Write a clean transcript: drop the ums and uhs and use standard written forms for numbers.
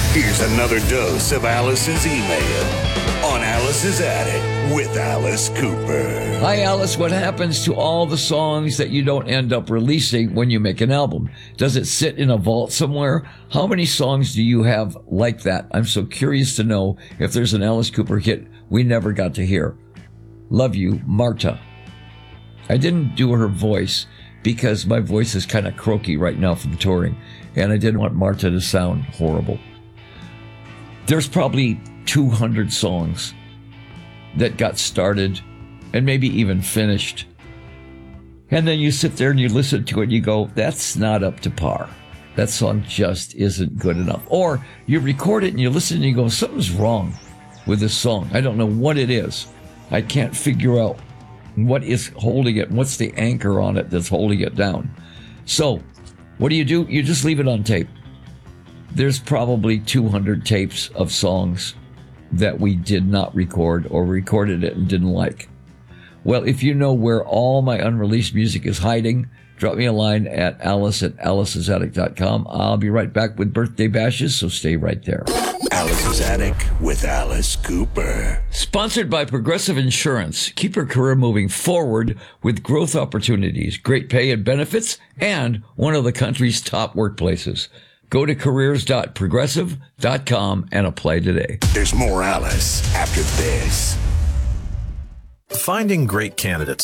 Here's another dose of Alice's email on Alice's Attic with Alice Cooper. Hi, Alice. What happens to all the songs that you don't end up releasing when you make an album? Does it sit in a vault somewhere? How many songs do you have like that? I'm so curious to know if there's an Alice Cooper hit we never got to hear. Love you, Marta. I didn't do her voice because my voice is kind of croaky right now from touring, and I didn't want Marta to sound horrible. There's probably 200 songs that got started and maybe even finished. And then you sit there and you listen to it and you go, that's not up to par. That song just isn't good enough. Or you record it and you listen and you go, something's wrong with this song. I don't know what it is. I can't figure out what is holding it. What's the anchor on it that's holding it down? So what do? You just leave it on tape. There's probably 200 tapes of songs that we did not record or recorded it and didn't like. Well, if you know where all my unreleased music is hiding, drop me a line at alice@alicesattic.com. I'll be right back with birthday bashes, so stay right there. Alice's Attic with Alice Cooper. Sponsored by Progressive Insurance. Keep your career moving forward with growth opportunities, great pay and benefits, and one of the country's top workplaces. Go to careers.progressive.com and apply today. There's more Alice after this. Finding great candidates